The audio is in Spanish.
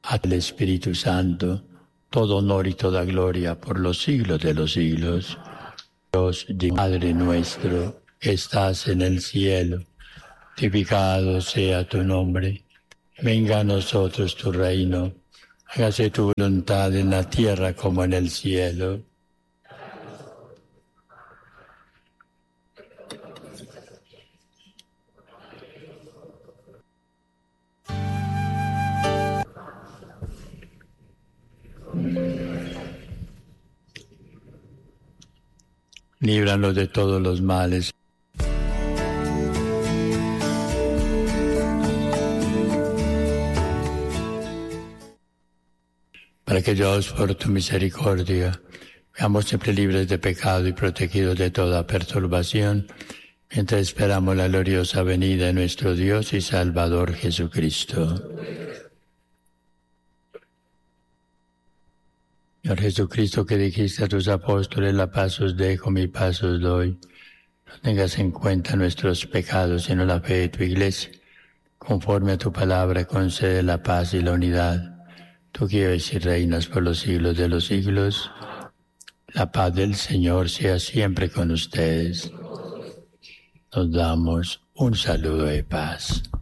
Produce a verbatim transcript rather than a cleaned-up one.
al Espíritu Santo, todo honor y toda gloria por los siglos de los siglos. Dios, Padre nuestro, que estás en el cielo, santificado sea tu nombre. Venga a nosotros tu reino. Hágase tu voluntad en la tierra como en el cielo. Líbranos de todos los males. Para que Dios, por tu misericordia, seamos siempre libres de pecado y protegidos de toda perturbación, mientras esperamos la gloriosa venida de nuestro Dios y Salvador Jesucristo. Señor Jesucristo, que dijiste a tus apóstoles, la paz os dejo, mi paz os doy. No tengas en cuenta nuestros pecados, sino la fe de tu Iglesia. Conforme a tu palabra, concede la paz y la unidad. Tú que vives y reinas por los siglos de los siglos, la paz del Señor sea siempre con ustedes. Nos damos un saludo de paz.